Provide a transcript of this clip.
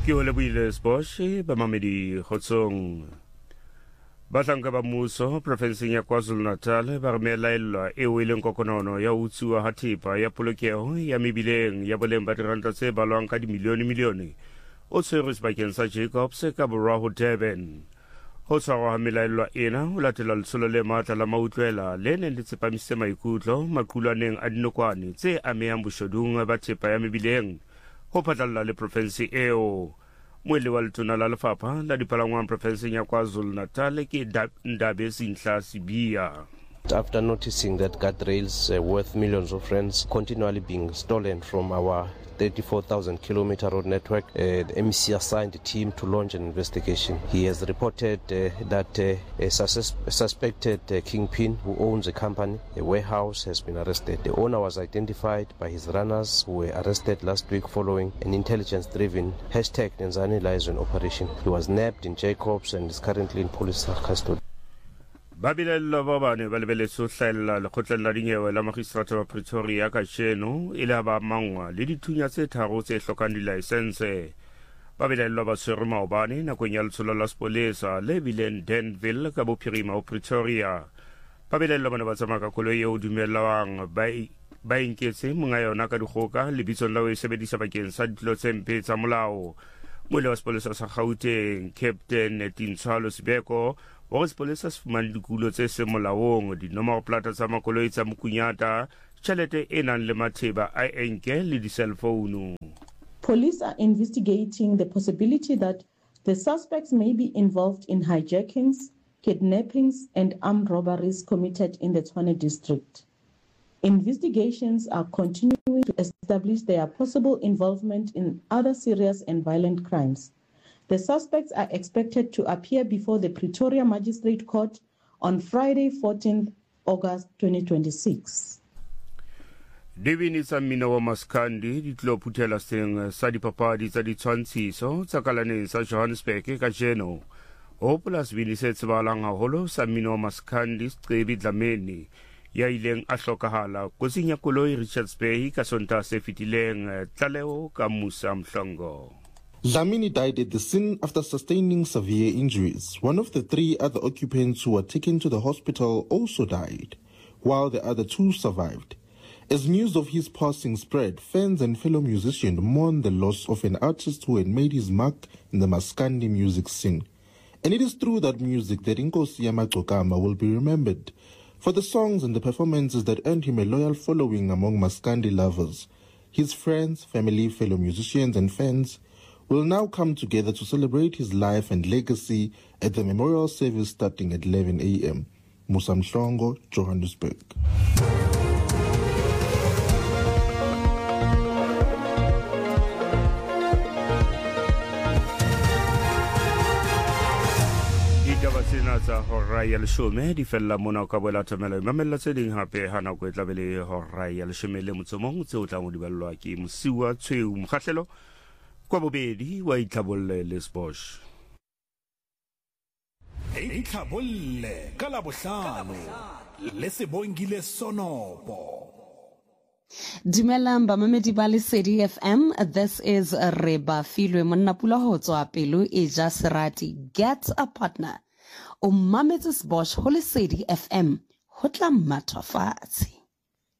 Ke o lebohile Sboshe ba mamedi kgotsong batlanka ba mmuso profenseng ya KwaZulu-Natal ba re melaelwa eo e leng kokonono ya utsuwa ha thepa ya polokeho ya mebileng ya boleng ba diranta tse balwang ka dimilione o tshwerwe sebakeng sa Jacobs ka borwa ho Durban. Ho tshwarwa ha melaelwa ena ho latela letsholo le matla la mautlwela le neng le tsepamisitse maikutlo maqulwaneng a dinokwane tse amehang boshodung ba thepa ya mebileng ho phatlalla le profensi eo. Moele wa letona la lefapha la dipalangwang profenseng ya KwaZulu-Natal ke Ndabe Sinhla Sibia. After noticing that guardrails worth millions of rands continually being stolen from our 34,000-kilometer road network, the MEC assigned a team to launch an investigation. He has reported that a suspected kingpin who owns a company, a warehouse, has been arrested. The owner was identified by his runners who were arrested last week following an intelligence-driven #Nenzani liaison operation. He was nabbed in Jacobs and is currently in police custody. Babilelo ba bane ba lebeletse ho hlahella lekgotleng la dinyewe la magistrate wa Pretoria ka sheno e le ba mangwa le dithunya tse tharo tse hlokang di-license. Babilelo ba tshwerwe maobane nakong ya letsholo la sepolesa le bileng Denville ka bophirima ho Pretoria. Babilelo ba ne ba tsamaya ka koloi eo dumellwang ba inketse monga yona ka dikgoka lebitsong la ho e sebedisa bakeng sa ditlolo tse mpe tsa molao. Moele wa sepolesa sa Gauteng Captain Tintshwalo Sibeko wa sepolesa se fumane dikulo tse seng molaong dinomoro plata tsa makoloi tsa mokunyata tjhelete e nang le matheba a enke le di-cellphone. Police are investigating the possibility that the suspects may be involved in hijackings, kidnappings and armed robberies committed in the Tshwane district. Investigations are continuing to establish their possible involvement in other serious and violent crimes. The suspects are expected to appear before the Pretoria Magistrate Court on Friday, 14th August 2026. Divini tsa mmino wa Maskandi di tlo phuthela seng sa dipapadi tsa ditshwantshiso tsa kalaneng sa Johannesburg ka jeno. Hopola sebini se tsebahalang haholo sa mmino wa Maskandi Siqibi Dlamini ya ileng a hlokahala kotsing ya koloi Richards Bay ka Sontaha se fetileng. Tlaleho ka Musa Mhlongo. Dlamini died at the scene after sustaining severe injuries. One of the three other occupants who were taken to the hospital also died, while the other two survived. As news of his passing spread, fans and fellow musicians mourned the loss of an artist who had made his mark in the Maskandi music scene. And it is through that music that Nkosi Yamagcokama will be remembered for the songs and the performances that earned him a loyal following among Maskandi lovers. His friends, family, fellow musicians and fans will now come together to celebrate his life and legacy at the memorial service starting at 11 a.m. Musa Mhlongo, Johannesburg. Tsena tsa hora ya leshome di fella mona ka boela tsamelo mamella tse ding hape hana go etla bele hora ya leshome le motsomong tse o tla mo di ballwa ke Mosiwa Tshweu Mokgahlelo kwa bobedi wa Itlhabolle le Sbosh. Itlhabolle ka Labohlano le Sebongile Sonopo. Dumelang bamamedi ba Lesedi FM. This is Reba Filwe Monnapula ho tswa pelo e ja serati. Get a partner. O mametse Sbosh ho Lesedi FM ho tla mmatha fatshe.